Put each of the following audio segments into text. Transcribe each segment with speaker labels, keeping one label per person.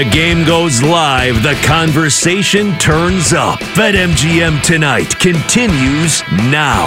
Speaker 1: The game goes live. The conversation turns up. BetMGM Tonight continues now.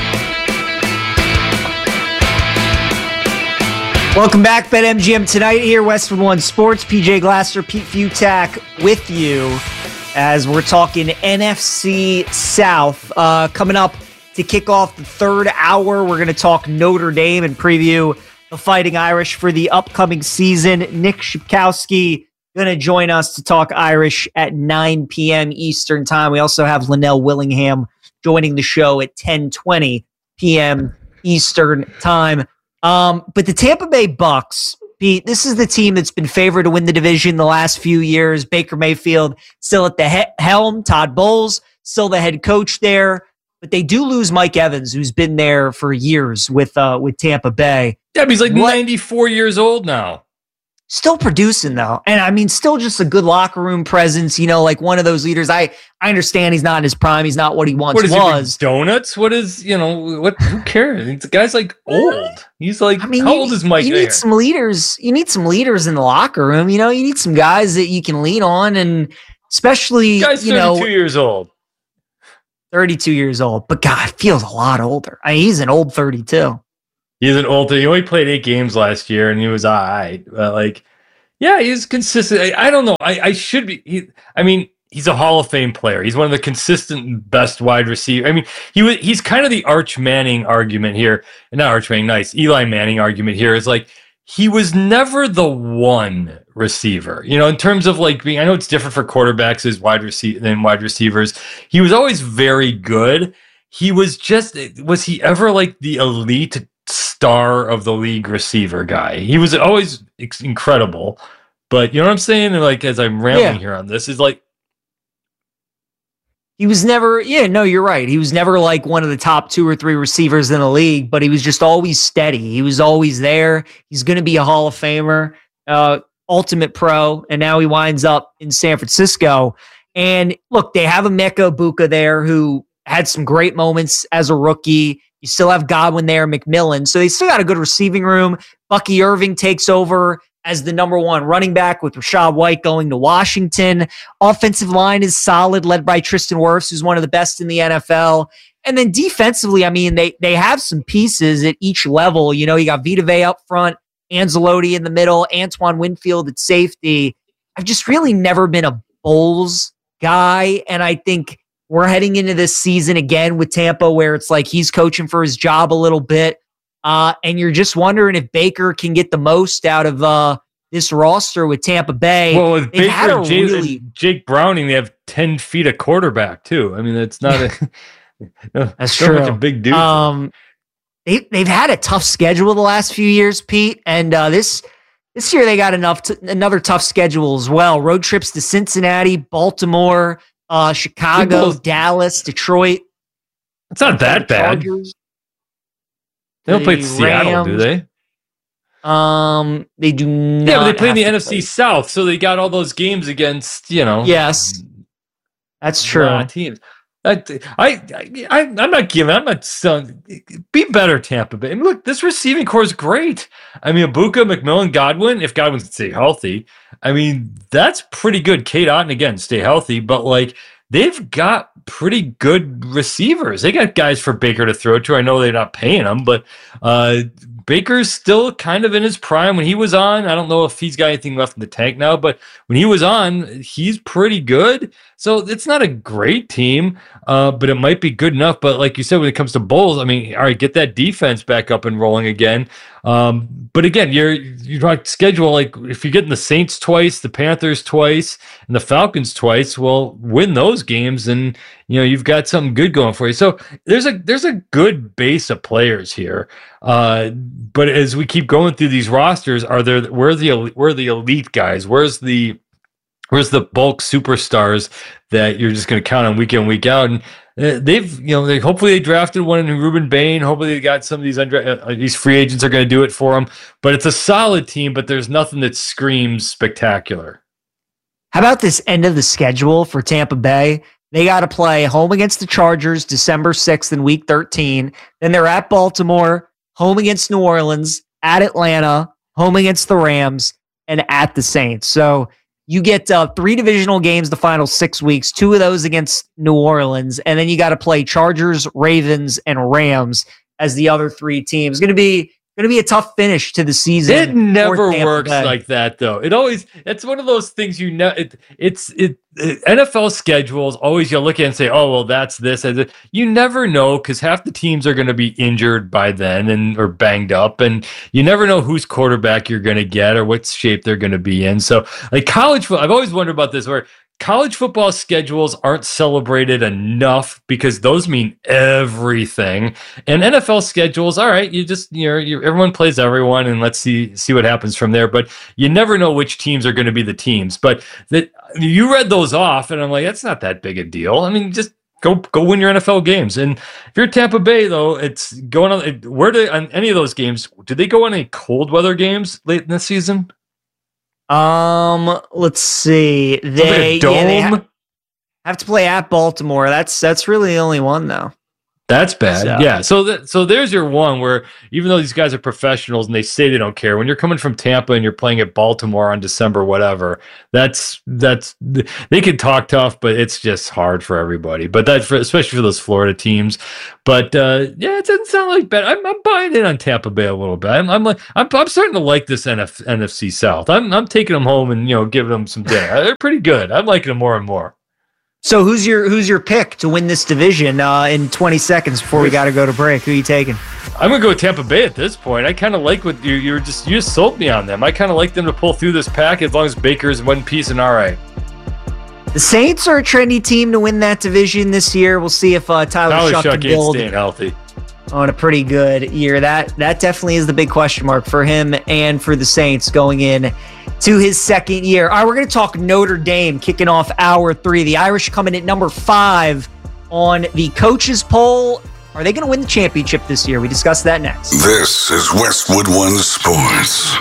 Speaker 2: Welcome back, BetMGM Tonight here, Westwood One Sports. PJ Glasser, Pete Futak with you as we're talking NFC South. Coming up to kick off the third hour, we're going to talk Notre Dame and preview the Fighting Irish for the upcoming season. Nick Shipkowski going to join us to talk Irish at 9 p.m. Eastern time. We also have Linnell Willingham joining the show at 10:20 p.m. Eastern time. But the Tampa Bay Bucks, Pete, this is the team that's been favored to win the division the last few years. Baker Mayfield still at the helm. Todd Bowles still the head coach there. But they do lose Mike Evans, who's been there for years with Tampa Bay.
Speaker 3: Yeah, but he's like 94 years old now.
Speaker 2: Still producing, though. And I mean, still just a good locker room presence, like one of those leaders. I understand he's not in his prime. He's not what he once was.
Speaker 3: He, donuts? What is, who cares? The guy's like old. He's like, how old is Mike?
Speaker 2: You need some leaders. You need some leaders in the locker room. You need some guys that you can lean on. And especially,
Speaker 3: guy's 32 years old.
Speaker 2: 32 years old. But God, feels a lot older. I mean, he's an old 32.
Speaker 3: He's an old. He only played 8 games last year, and he was all right. He's consistent. I don't know. I should be. He's a Hall of Fame player. He's one of the consistent best wide receivers. I mean, he's kind of the Arch Manning argument here. Not Arch Manning, nice. Eli Manning argument here is like he was never the one receiver. In terms of being. I know it's different for quarterbacks as wide receivers. He was always very good. He was just. Was he ever like the elite star of the league receiver guy? He was always incredible, but you know what I'm saying? And as I'm rambling here on this, is
Speaker 2: he was never, you're right. He was never like one of the top 2 or 3 receivers in the league, but he was just always steady. He was always there. He's going to be a Hall of Famer, ultimate pro. And now he winds up in San Francisco. And look, they have Emeka Egbuka there who had some great moments as a rookie. You still have Godwin there, McMillan. So they still got a good receiving room. Bucky Irving takes over as the number 1 running back with Rachaad White going to Washington. Offensive line is solid, led by Tristan Wirfs, who's one of the best in the NFL. And then defensively, I mean, they have some pieces at each level. You got Vita Vea up front, Anzalotti in the middle, Antoine Winfield at safety. I've just really never been a Bowles guy, and I think we're heading into this season again with Tampa where it's like he's coaching for his job a little bit. And you're just wondering if Baker can get the most out of this roster with Tampa Bay.
Speaker 3: Well, with Baker and Jake Browning, they have 10 feet of quarterback too. I mean, that's not
Speaker 2: that's true.
Speaker 3: Much a big dude.
Speaker 2: They've had a tough schedule the last few years, Pete. And this year they got another tough schedule as well. Road trips to Cincinnati, Baltimore, Chicago, Dallas, Detroit.
Speaker 3: It's not that bad.
Speaker 2: Chargers,
Speaker 3: they don't play Seattle, do they?
Speaker 2: They do not.
Speaker 3: Yeah, but they play in the NFC South, so they got all those games against,
Speaker 2: Yes, that's true.
Speaker 3: Teams. I'm not selling. Be better, Tampa Bay. I mean, look, this receiving core is great. I mean, Egbuka, McMillan, Godwin. If Godwin can stay healthy, I mean, that's pretty good. Kate Otten again, stay healthy, but they've got pretty good receivers. They got guys for Baker to throw to. I know they're not paying them, but Baker's still kind of in his prime. When he was on, I don't know if he's got anything left in the tank now, but when he was on, he's pretty good. So it's not a great team, but it might be good enough. But like you said, when it comes to Bulls, I mean, all right, get that defense back up and rolling again. But again, you're trying to schedule, if you're getting the Saints twice, the Panthers twice, and the Falcons twice, well, win those games and you've got something good going for you. So there's a good base of players here. But as we keep going through these rosters, where are the elite guys? Where's the bulk superstars that you're just going to count on week in, week out? And hopefully they drafted one in Ruben Bain. Hopefully they got some of these free agents are going to do it for them. But it's a solid team, but there's nothing that screams spectacular.
Speaker 2: How about this end of the schedule for Tampa Bay? They got to play home against the Chargers December 6th in week 13. Then they're at Baltimore, home against New Orleans, at Atlanta, home against the Rams, and at the Saints. So You get 3 divisional games the final 6 weeks, 2 of those against New Orleans, and then you got to play Chargers, Ravens, and Rams as the other 3 teams. Going to be a tough finish to the season.
Speaker 3: It never works like that, though. It's one of those things, NFL schedules always, you look at it and say, oh, well, that's this. You never know, because half the teams are going to be injured by then or banged up, and you never know whose quarterback you're going to get or what shape they're going to be in. So, like college football, I've always wondered about this, where college football schedules aren't celebrated enough because those mean everything. And NFL schedules, all right, everyone plays everyone, and let's see what happens from there. But you never know which teams are going to be the teams. But you read those off, and I'm like, that's not that big a deal. I mean, just go win your NFL games. And if you're Tampa Bay, though, it's going on. On any of those games, do they go on any cold weather games late in the season?
Speaker 2: Let's see. They have to play at Baltimore. That's really the only one, though.
Speaker 3: That's bad. Yeah. So there's your one where, even though these guys are professionals and they say they don't care, when you're coming from Tampa and you're playing at Baltimore on December, whatever, that's they can talk tough, but it's just hard for everybody. But especially for those Florida teams. But it doesn't sound like bad. I'm buying in on Tampa Bay a little bit. I'm starting to like this NFC South. I'm taking them home and giving them some dinner. They're pretty good. I'm liking them more and more.
Speaker 2: So who's your pick to win this division in 20 seconds before we got to go to break? Who are you taking?
Speaker 3: I'm going to go with Tampa Bay at this point. I kind of like what you just sold me on them. I kind of like them to pull through this pack as long as Baker's one piece and all right.
Speaker 2: The Saints are a trendy team to win that division this year. We'll see if Tyler Shuck can build
Speaker 3: staying healthy
Speaker 2: on a pretty good year. That definitely is the big question mark for him and for the Saints going in to his second year. All right, we're going to talk Notre Dame kicking off hour 3. The Irish coming at number 5 on the coaches poll. Are they going to win the championship this year? We discuss that next.
Speaker 4: This is Westwood One Sports.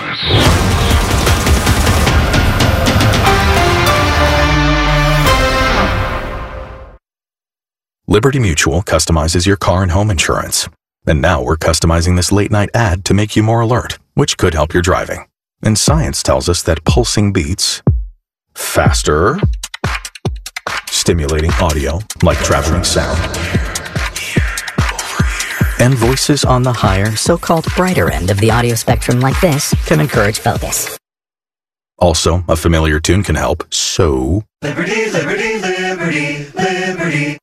Speaker 5: Liberty Mutual customizes your car and home insurance. And now we're customizing this late-night ad to make you more alert, which could help your driving. And science tells us that pulsing beats faster, stimulating audio like traveling sound, and voices on the higher,
Speaker 6: so-called brighter end of the audio spectrum like this can encourage focus.
Speaker 5: Also, a familiar tune can help, so...
Speaker 7: Liberty, liberty, liberty, liberty.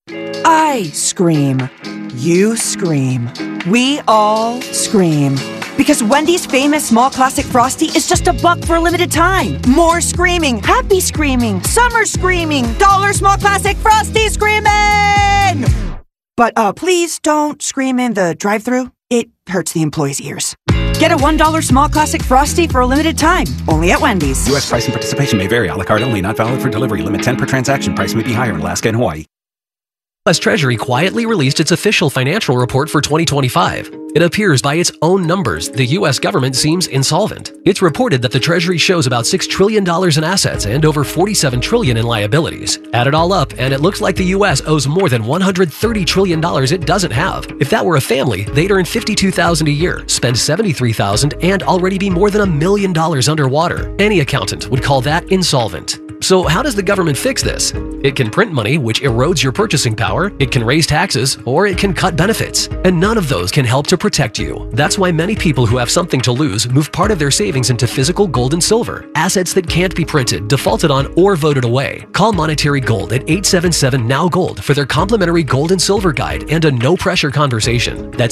Speaker 8: I scream. You scream. We all scream. Because Wendy's famous small classic Frosty is just $1 for a limited time. More screaming, happy screaming, summer screaming, $1 small classic Frosty screaming! But please don't scream in the drive-thru. It hurts the employees' ears. Get a $1 small classic Frosty for a limited time, only at Wendy's.
Speaker 9: U.S. price and participation may vary. A la carte only, not valid for delivery. Limit 10 per transaction. Price may be higher in Alaska and Hawaii.
Speaker 10: U.S. Treasury quietly released its official financial report for 2025. It appears by its own numbers, the U.S. government seems insolvent. It's reported that the Treasury shows about $6 trillion in assets and over $47 trillion in liabilities. Add it all up, and it looks like the U.S. owes more than $130 trillion it doesn't have. If that were a family, they'd earn $52,000 a year, spend $73,000, and already be more than $1 million underwater. Any accountant would call that insolvent. So how does the government fix this? It can print money, which erodes your purchasing power, it can raise taxes, or it can cut benefits. And none of those can help to protect you. That's why many people who have something to lose move part of their savings into physical gold and silver, assets that can't be printed, defaulted on, or voted away. Call Monetary Gold at 877-NOW-GOLD for their complimentary gold and silver guide and a no-pressure conversation. That's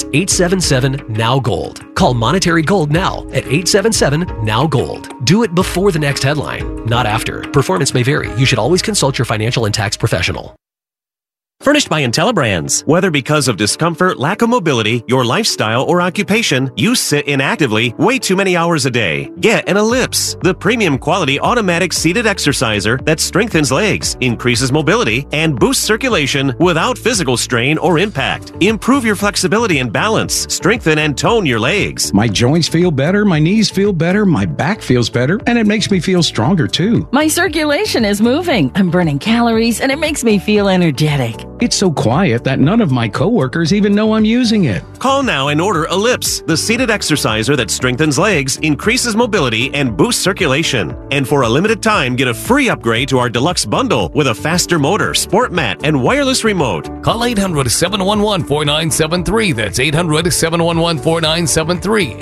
Speaker 10: 877-NOW-GOLD. Call Monetary Gold now at 877-NOW-GOLD. Do it before the next headline, not after. Performance may vary. You should always consult your financial and tax professional.
Speaker 11: Furnished by IntelliBrands. Whether because of discomfort, lack of mobility, your lifestyle, or occupation, you sit inactively way too many hours a day. Get an Ellipse, the premium quality automatic seated exerciser that strengthens legs, increases mobility, and boosts circulation without physical strain or impact. Improve your flexibility and balance, strengthen and tone your legs.
Speaker 12: My joints feel better, my knees feel better, my back feels better, and it makes me feel stronger too.
Speaker 13: My circulation is moving, I'm burning calories, and it makes me feel energetic.
Speaker 12: It's so quiet that none of my coworkers even know I'm using it.
Speaker 11: Call now and order Ellipse, the seated exerciser that strengthens legs, increases mobility, and boosts circulation. And for a limited time, get a free upgrade to our deluxe bundle with a faster motor, sport mat, and wireless remote.
Speaker 13: Call 800-711-4973. That's 800-711-4973.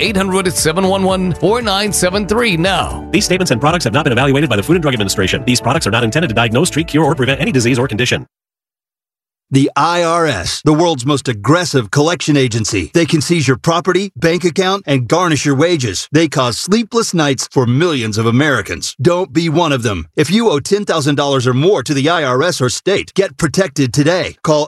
Speaker 13: 800-711-4973 now.
Speaker 11: These statements and products have not been evaluated by the Food and Drug Administration. These products are not intended to diagnose, treat, cure, or prevent any disease or condition.
Speaker 14: The IRS, the world's most aggressive collection agency. They can seize your property, bank account, and garnish your wages. They cause sleepless nights for millions of Americans. Don't be one of them. If you owe $10,000 or more to the IRS or state, get protected today. Call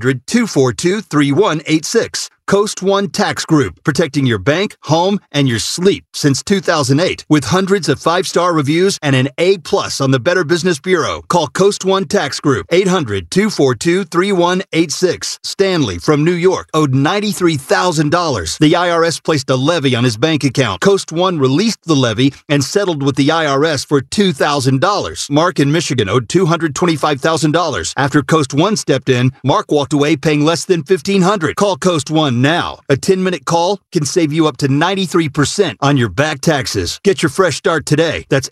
Speaker 14: 800-242-3186. Coast One Tax Group, protecting your bank, home, and your sleep since 2008. With hundreds of 5-star reviews and an A+ on the Better Business Bureau. Call Coast One Tax Group, 800-242-3186. Stanley from New York owed $93,000. The IRS placed a levy on his bank account. Coast One released the levy and settled with the IRS for $2,000. Mark in Michigan owed $225,000. After Coast One stepped in, Mark walked away paying less than $1,500. Call Coast One now. A 10-minute call can save you up to 93% on your back taxes. Get your fresh start today. That's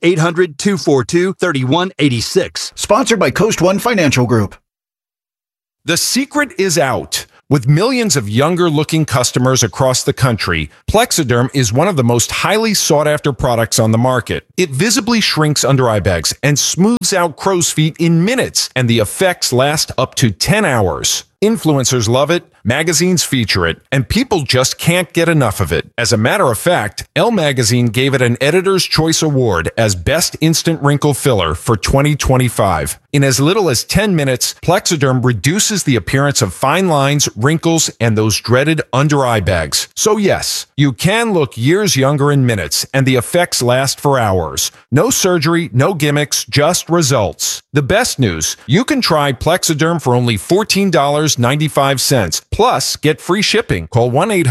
Speaker 14: 800-242-3186.
Speaker 15: Sponsored by Coast One Financial Group.
Speaker 16: The secret is out. With millions of younger-looking customers across the country, Plexiderm is one of the most highly sought-after products on the market. It visibly shrinks under-eye bags and smooths out crow's feet in minutes, and the effects last up to 10 hours. Influencers love it, magazines feature it, and people just can't get enough of it. As a matter of fact, Elle Magazine gave it an Editor's Choice Award as Best Instant Wrinkle Filler for 2025. In as little as 10 minutes, Plexiderm reduces the appearance of fine lines, wrinkles, and those dreaded under-eye bags. So yes, you can look years younger in minutes, and the effects last for hours. No surgery, no gimmicks, just results. The best news, you can try Plexiderm for only $14.95. Plus, get free shipping. Call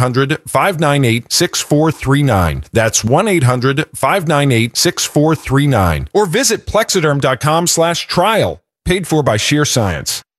Speaker 16: 1-800-598-6439. That's 1-800-598-6439. Or visit plexiderm.com/trial. Paid for by Sheer Science.